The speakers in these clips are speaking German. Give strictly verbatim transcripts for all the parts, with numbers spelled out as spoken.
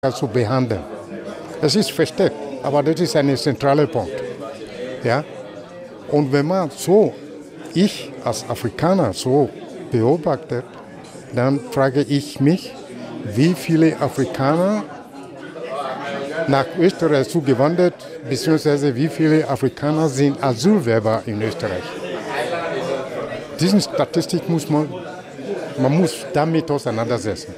zu behandeln. Das ist versteckt, aber das ist ein zentraler Punkt. Ja? Und wenn man so, ich als Afrikaner so beobachtet, dann frage ich mich, wie viele Afrikaner nach Österreich zugewandert, beziehungsweise wie viele Afrikaner sind Asylwerber in Österreich. Diese Statistik muss man, man muss damit auseinandersetzen.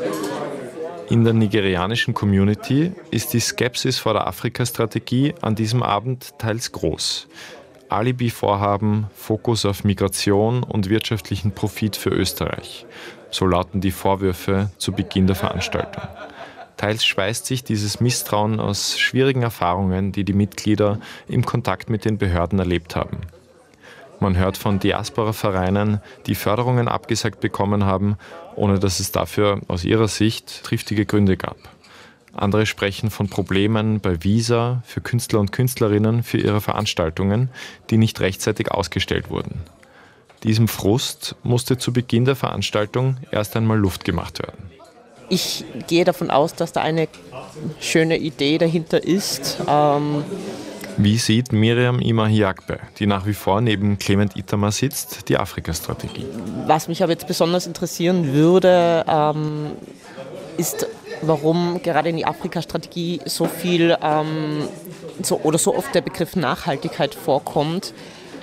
In der nigerianischen Community ist die Skepsis vor der Afrika-Strategie an diesem Abend teils groß. Alibi-Vorhaben, Fokus auf Migration und wirtschaftlichen Profit für Österreich. So lauten die Vorwürfe zu Beginn der Veranstaltung. Teils speist sich dieses Misstrauen aus schwierigen Erfahrungen, die die Mitglieder im Kontakt mit den Behörden erlebt haben. Man hört von Diaspora-Vereinen, die Förderungen abgesagt bekommen haben, ohne dass es dafür aus ihrer Sicht triftige Gründe gab. Andere sprechen von Problemen bei Visa für Künstler und Künstlerinnen für ihre Veranstaltungen, die nicht rechtzeitig ausgestellt wurden. Diesem Frust musste zu Beginn der Veranstaltung erst einmal Luft gemacht werden. Ich gehe davon aus, dass da eine schöne Idee dahinter ist. Ähm Wie sieht Miriam Ima-Hiakbe, die nach wie vor neben Clement Itamar sitzt, die Afrika-Strategie? Was mich aber jetzt besonders interessieren würde, ähm, ist, warum gerade in die Afrika-Strategie so viel ähm, so, oder so oft der Begriff Nachhaltigkeit vorkommt,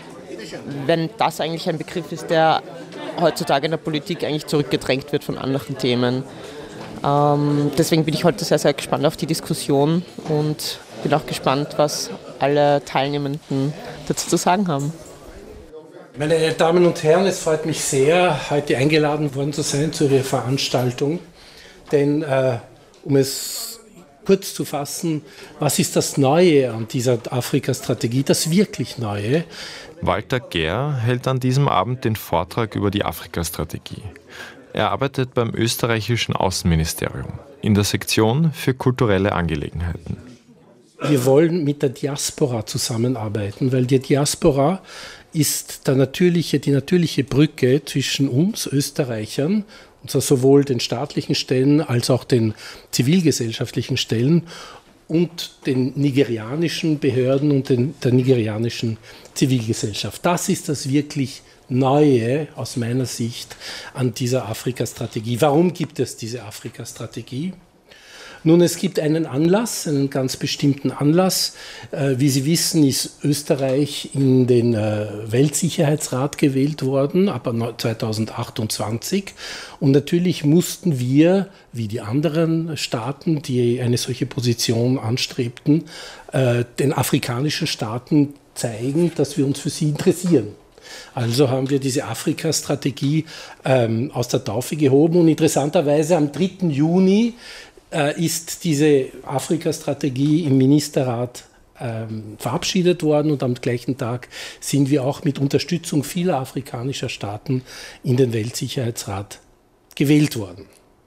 wenn das eigentlich ein Begriff ist, der heutzutage in der Politik eigentlich zurückgedrängt wird von anderen Themen. Ähm, deswegen bin ich heute sehr, sehr gespannt auf die Diskussion und bin auch gespannt, was alle Teilnehmenden dazu zu sagen haben. Meine Damen und Herren, es freut mich sehr, heute eingeladen worden zu sein zu Ihrer Veranstaltung. Denn, äh, um es kurz zu fassen, was ist das Neue an dieser Afrika-Strategie, das wirklich Neue? Walter Gehr hält an diesem Abend den Vortrag über die Afrika-Strategie. Er arbeitet beim österreichischen Außenministerium in der Sektion für kulturelle Angelegenheiten. Wir wollen mit der Diaspora zusammenarbeiten, weil die Diaspora ist der natürliche, die natürliche Brücke zwischen uns Österreichern, und zwar sowohl den staatlichen Stellen als auch den zivilgesellschaftlichen Stellen und den nigerianischen Behörden und den, der nigerianischen Zivilgesellschaft. Das ist das wirklich Neue aus meiner Sicht an dieser Afrika-Strategie. Warum gibt es diese Afrika-Strategie? Nun, es gibt einen Anlass, einen ganz bestimmten Anlass. Äh, wie Sie wissen, ist Österreich in den äh, Weltsicherheitsrat gewählt worden, ab zweitausendachtundzwanzig. Und natürlich mussten wir, wie die anderen Staaten, die eine solche Position anstrebten, äh, den afrikanischen Staaten zeigen, dass wir uns für sie interessieren. Also haben wir diese Afrika-Strategie ähm, aus der Taufe gehoben und interessanterweise am dritten Juni äh, ist diese Afrika-Strategie im Ministerrat ähm, verabschiedet worden und am gleichen Tag sind wir auch mit Unterstützung vieler afrikanischer Staaten in den Weltsicherheitsrat gewählt worden.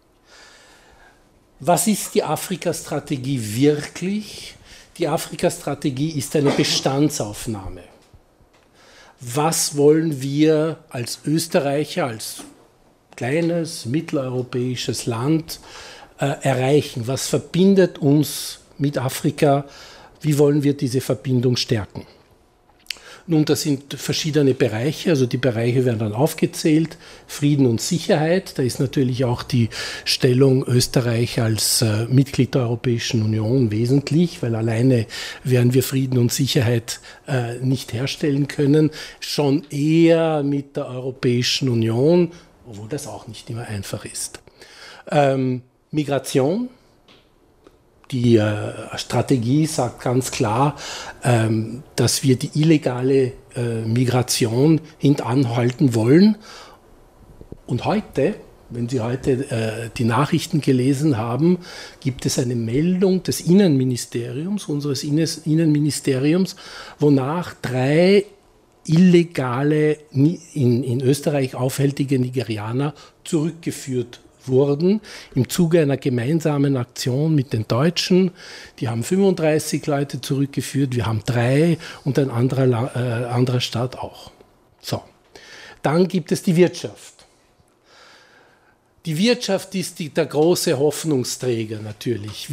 Was ist die Afrika-Strategie wirklich? Die Afrika-Strategie ist eine Bestandsaufnahme. Was wollen wir als Österreicher, als kleines mitteleuropäisches Land äh, erreichen? Was verbindet uns mit Afrika? Wie wollen wir diese Verbindung stärken? Nun, das sind verschiedene Bereiche, also die Bereiche werden dann aufgezählt. Frieden und Sicherheit, da ist natürlich auch die Stellung Österreich als äh, Mitglied der Europäischen Union wesentlich, weil alleine werden wir Frieden und Sicherheit äh, nicht herstellen können, schon eher mit der Europäischen Union, obwohl das auch nicht immer einfach ist. Ähm, Migration. Die äh, Strategie sagt ganz klar, ähm, dass wir die illegale äh, Migration hintanhalten wollen. Und heute, wenn Sie heute äh, die Nachrichten gelesen haben, gibt es eine Meldung des Innenministeriums, unseres Innenministeriums, wonach drei illegale, in, in Österreich aufhältige Nigerianer zurückgeführt wurden im Zuge einer gemeinsamen Aktion mit den Deutschen. Die haben fünfunddreißig Leute zurückgeführt, wir haben drei und ein anderer, äh, anderer Staat auch. So. Dann gibt es die Wirtschaft. Die Wirtschaft ist die, der große Hoffnungsträger natürlich.